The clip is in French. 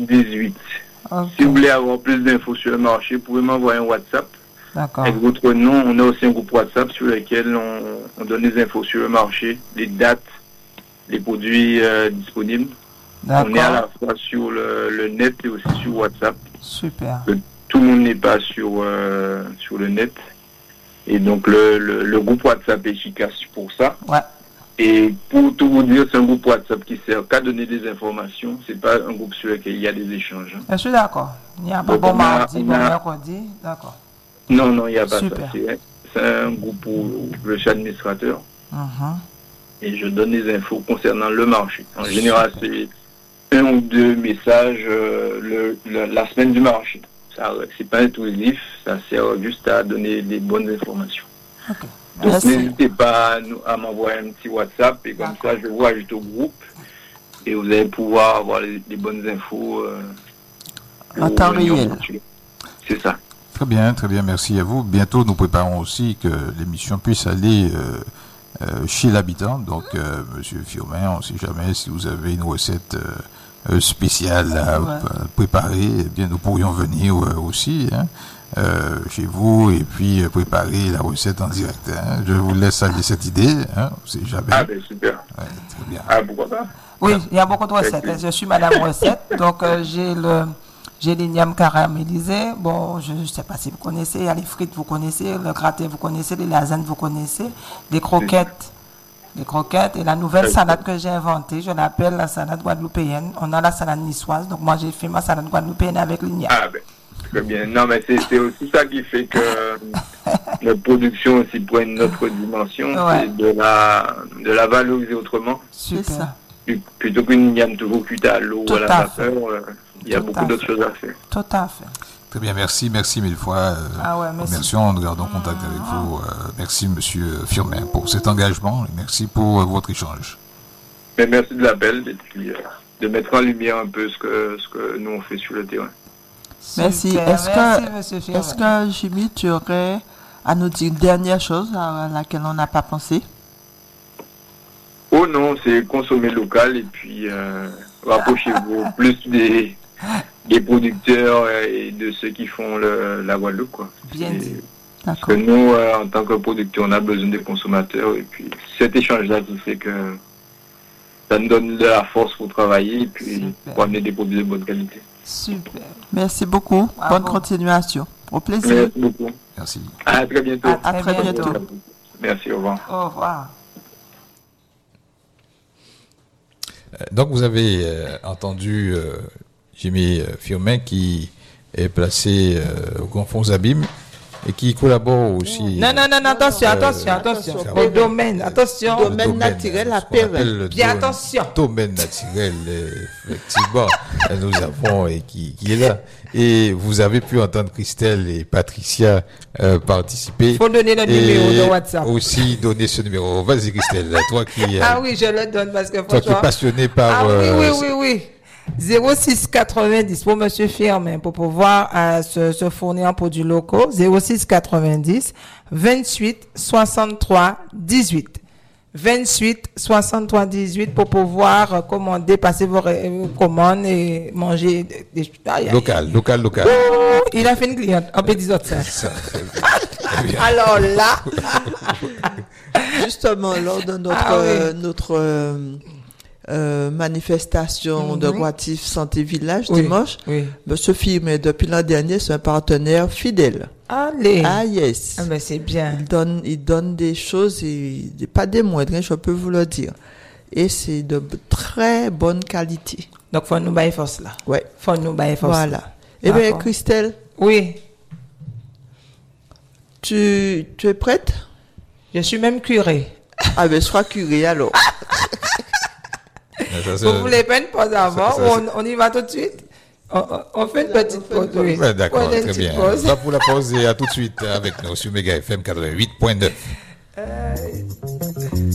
18. Okay. Si vous voulez avoir plus d'infos sur le marché, vous pouvez m'envoyer un WhatsApp. D'accord. Avec votre nom, on a aussi un groupe WhatsApp sur lequel on donne les infos sur le marché, les dates, les produits disponibles. D'accord. On est à la fois sur le net et aussi sur WhatsApp. Super. Tout le monde n'est pas sur le net. Et donc le groupe WhatsApp est efficace pour ça. Ouais. Et pour tout vous dire, c'est un groupe WhatsApp qui sert qu'à donner des informations. C'est pas un groupe sur lequel il y a des échanges. Je suis d'accord. Il n'y a pas Donc, bon mardi, bon mercredi. D'accord. Non, il n'y a pas Super. ça. C'est un groupe où je suis administrateur. Et je donne des infos concernant le marché. En général, c'est 1 ou 2 messages la semaine du marché. Ça, c'est pas intrusif, ça sert juste à donner des bonnes informations. Okay. Donc n'hésitez pas à m'envoyer un petit WhatsApp et comme ça je vous ajoute au groupe et vous allez pouvoir avoir les bonnes infos en temps réel. C'est ça. Très bien, merci à vous. Bientôt nous préparons aussi que l'émission puisse aller chez l'habitant. Donc Monsieur Firmin, on ne sait jamais si vous avez une recette spéciale à préparer, eh bien nous pourrions venir aussi chez vous et puis préparer la recette en direct. Je vous laisse aller cette idée, on ne sait jamais. Ah ben super. Ouais, très bien. Ah pourquoi pas. Oui, il y a beaucoup de recettes. Je suis Madame Recette, donc j'ai l'igname caramélisé. Bon, je ne sais pas si vous connaissez. Il y a les frites, vous connaissez. Le gratin, vous connaissez. Les lasagnes, vous connaissez. Les croquettes. Les croquettes et la nouvelle salade que j'ai inventée, je l'appelle la salade guadeloupéenne. On a la salade niçoise, donc moi j'ai fait ma salade guadeloupéenne avec l'igname. Ah ben, très bien. Non mais c'est aussi ça qui fait que notre production aussi prend une autre dimension, c'est de la valoriser autrement. C'est ça. Plutôt qu'une igname toujours cuite à l'eau ou à la vapeur, il y a beaucoup d'autres choses à faire. Tout à fait. Très bien, merci mille fois. Merci, nous gardons contact avec vous. Merci Monsieur Firmin pour cet engagement et merci pour votre échange. Mais merci de l'appel et puis de mettre en lumière un peu ce que nous on fait sur le terrain. Merci. Est-ce que Jimmy, tu aurais à nous dire une dernière chose à laquelle on n'a pas pensé? Oh non, c'est consommer local et puis rapprochez-vous plus des producteurs et de ceux qui font la Guadeloupe, quoi. Bien dit. Parce que nous, en tant que producteurs, on a besoin des consommateurs et puis cet échange-là qui fait que ça nous donne de la force pour travailler et puis pour amener des produits de bonne qualité. Super. Merci beaucoup. Bonne continuation. Au plaisir. Merci beaucoup. Merci. À très bientôt. À très bientôt. Merci, au revoir. Au revoir. Donc vous avez entendu Jimmy Firmin qui est placé au Grand Fonds Abîme et qui collabore aussi. Non, attention. Le domaine, attention. Domaine naturel à Péret. Bien attention. Domaine naturel, effectivement, nous avons et qui est là. Et vous avez pu entendre Christelle et Patricia participer. Il faut donner le numéro de WhatsApp. Aussi donner ce numéro. Vas-y Christelle, toi qui... ah oui, je le donne parce que... Toi qui es passionné par... oui. 06 90 pour Monsieur Firmin pour pouvoir se fournir en produits locaux. 06 90 28 63 18. 28 63 18 pour pouvoir commander, passer vos commandes et manger des local. Oh, il a fait une cliente. On peut dire ça. Alors là, justement lors de notre manifestation de Guatif Santé Village dimanche, Monsieur Firmin depuis l'an dernier c'est un partenaire fidèle. Allez. Ah yes. Ah ben c'est bien. Il donne des choses et pas des moindres, je peux vous le dire. Et c'est de très bonne qualité. Donc faut nous bailler force là. Ouais. Faut nous bailler force. Voilà. Eh bien Christelle. Oui. Tu es prête? Je suis même curée. Ah ben sois curée alors. Vous voulez pas une pause avant ou on y va tout de suite? On fait une petite pause. Oui. Ouais, d'accord, très bien. Ça pour la pause et à tout de suite avec nous sur Mega FM 88.9.